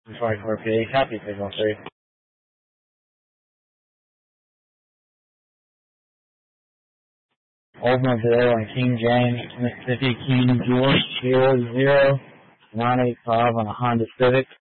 24PA, copy, signal 3. Oldsmobile and King James, Mississippi, King George, 00-985 on a Honda Civic.